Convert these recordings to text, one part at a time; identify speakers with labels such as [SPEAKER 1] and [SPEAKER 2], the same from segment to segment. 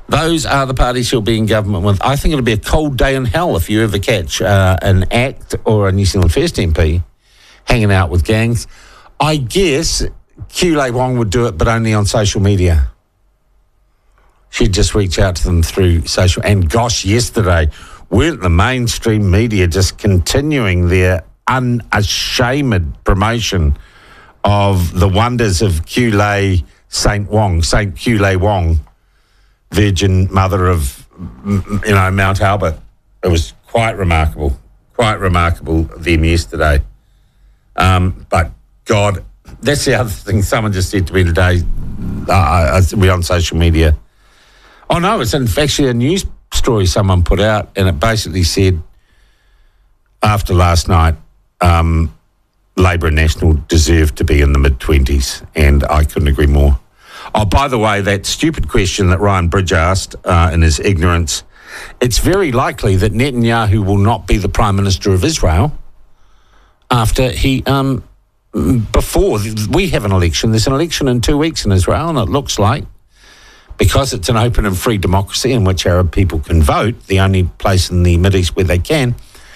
[SPEAKER 1] Those are the parties she'll be in government with. I think it'll be a cold day in hell if you ever catch an ACT or a New Zealand First MP hanging out with gangs. I guess Kulei Wong would do it, but only on social media. She'd just reach out to them through social. And gosh, yesterday, weren't the mainstream media just continuing their unashamed promotion of the wonders of Saint Kulei Wong, Virgin Mother of, Mount Albert. It was quite remarkable them yesterday. But God, that's the other thing someone just said to me today. We're on social media. Oh no, it's actually a news story someone put out, and it basically said after last night, Labour and National deserved to be in the mid-20s, and I couldn't agree more. Oh, by the way, that stupid question that Ryan Bridge asked in his ignorance, it's very likely that Netanyahu will not be the Prime Minister of Israel after he, before we have an election. There's an election in 2 weeks in Israel, and it looks like, because it's an open and free democracy in which Arab people can vote, the only place in the Mideast where they can,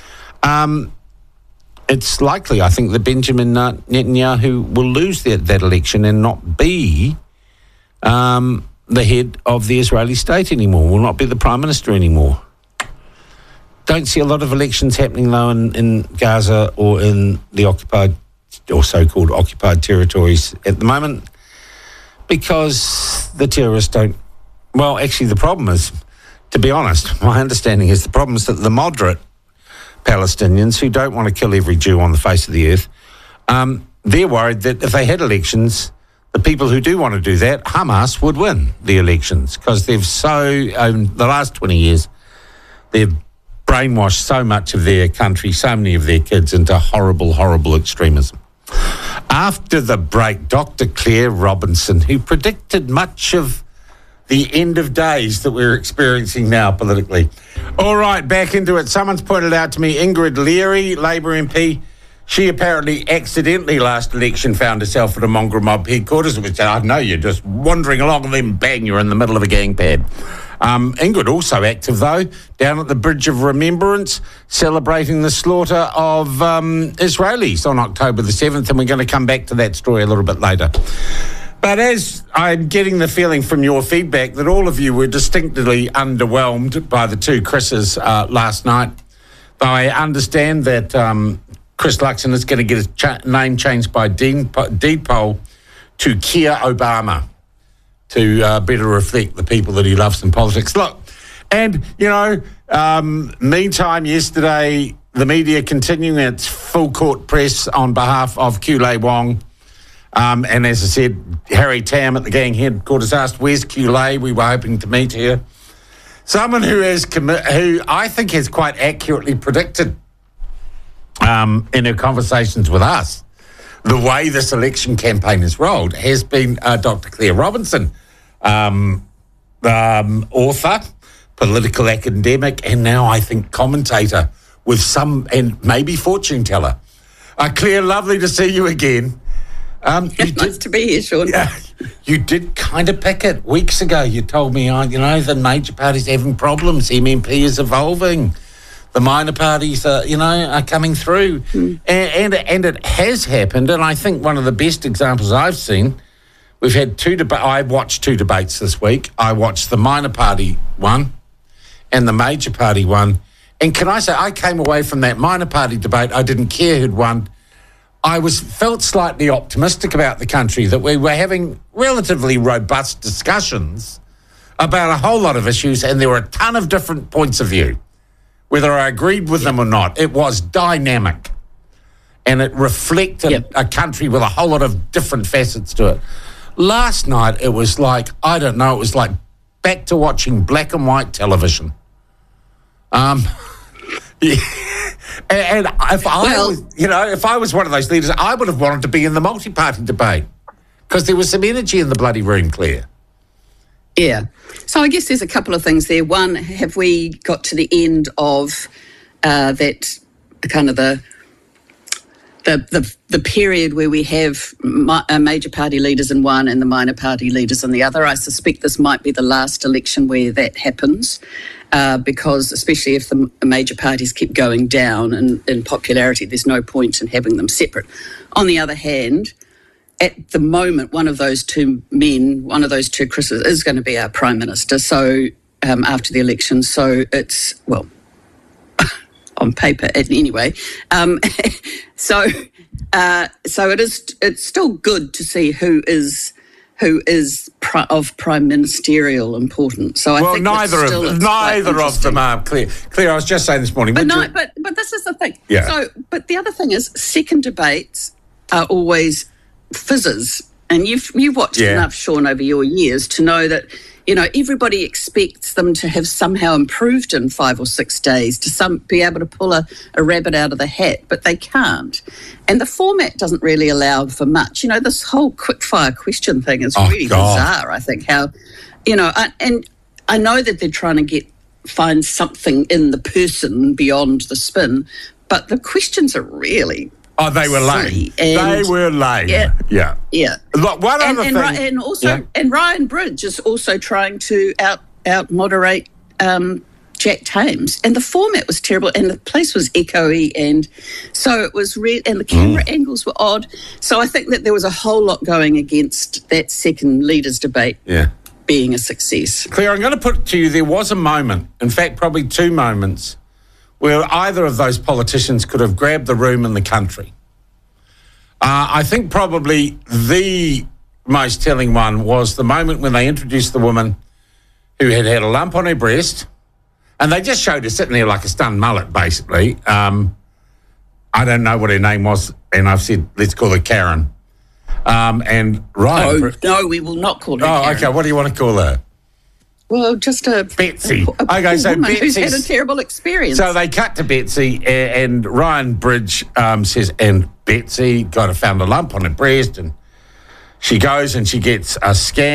[SPEAKER 1] it's likely, I think, that Benjamin Netanyahu will lose that election and not be the head of the Israeli state anymore, will not be the Prime Minister anymore. Don't see a lot of elections happening, though, in Gaza or in the occupied or so-called occupied territories at the moment, because the terrorists don't... Well, actually, the problem is, to be honest, my understanding is the problem is that the moderate Palestinians who don't want to kill every Jew on the face of the earth, they're worried that if they had elections, the people who do want to do that, Hamas, would win the elections, because they've the last 20 years, they've brainwashed so much of their country, so many of their kids into horrible, horrible extremism. After the break, Dr. Claire Robinson, who predicted much of the end of days that we're experiencing now politically. All right, back into it. Someone's pointed out to me, Ingrid Leary, Labour MP, she apparently accidentally last election found herself at a mongrel mob headquarters, which I know you're just wandering along and then bang, you're in the middle of a gang pad. Ingrid also active, though, down at the Bridge of Remembrance, celebrating the slaughter of Israelis on October the 7th, and we're going to come back to that story a little bit later. But as I'm getting the feeling from your feedback that all of you were distinctly underwhelmed by the two Chris's last night, though I understand that Chris Luxon is going to get his name changed by deed poll to Keir Obama to better reflect the people that he loves in politics. Look, and, meantime, yesterday, the media continuing its full court press on behalf of Kulei Wong. And as I said, Harry Tam at the gang headquarters asked, where's Kulei? We were hoping to meet her. Someone who I think has quite accurately predicted in her conversations with us the way this election campaign has rolled has been Dr. Claire Robinson, author, political academic, and now I think commentator and maybe fortune teller. Claire, lovely to see you again.
[SPEAKER 2] Nice to be here, Sean.
[SPEAKER 1] Yeah, you did kind of pick it weeks ago. You told me, the major parties are having problems. MMP is evolving. The minor parties are coming through. And it has happened. And I think one of the best examples I've seen, we've had I watched two debates this week. I watched the minor party one and the major party one. And can I say, I came away from that minor party debate. I didn't care who'd won. I felt slightly optimistic about the country, that we were having relatively robust discussions about a whole lot of issues, and there were a ton of different points of view. Whether I agreed with them or not, it was dynamic, and it reflected a country with a whole lot of different facets to it. Last night, it was like, I don't know, it was like back to watching black and white television. Yeah. And if I was one of those leaders, I would have wanted to be in the multi-party debate because there was some energy in the bloody room, Claire.
[SPEAKER 2] Yeah. So I guess there's a couple of things there. One, have we got to the end of that kind of the the period where we have major party leaders in one and the minor party leaders in the other. I suspect this might be the last election where that happens, because especially if the major parties keep going down in popularity, there's no point in having them separate. On the other hand, at the moment, one of those two Chris's, is going to be our Prime Minister. So after the election, so it's, well, on paper anyway. So it's still good to see who is of prime ministerial importance. So I think
[SPEAKER 1] neither of them are clear. Claire, I was just saying this morning.
[SPEAKER 2] But this is the thing.
[SPEAKER 1] Yeah.
[SPEAKER 2] So, but the other thing is, second debates are always fizzes, and you've watched enough, Sean, over your years to know that, you know, everybody expects them to have somehow improved in 5 or 6 days, to be able to pull a rabbit out of the hat, but they can't. And the format doesn't really allow for much. You know, this whole quick-fire question thing is really bizarre, I think, how, you know, and I know that they're trying to find something in the person beyond the spin, but the questions are really...
[SPEAKER 1] Oh, they were lame. They were lame. Yeah. Look, one other thing.
[SPEAKER 2] And also, and Ryan Bridge is also trying to out moderate Jack Thames, and the format was terrible, and the place was echoey, and so it was and the camera angles were odd. So I think that there was a whole lot going against that second leaders' debate being a success.
[SPEAKER 1] Claire, I'm going to put it to you, there was a moment, in fact, probably 2 moments, where either of those politicians could have grabbed the room in the country. I think probably the most telling one was the moment when they introduced the woman who had a lump on her breast, and they just showed her sitting there like a stunned mullet, basically. I don't know what her name was, and I've said, let's call her Karen. And Ryan...
[SPEAKER 2] No, we will not call her Karen.
[SPEAKER 1] Oh, okay, what do you want to call her?
[SPEAKER 2] Well, just
[SPEAKER 1] Betsy.
[SPEAKER 2] Okay, so Betsy who's had a terrible experience.
[SPEAKER 1] So they cut to Betsy, and Ryan Bridge says, and Betsy found a lump on her breast, and she goes and she gets a scan.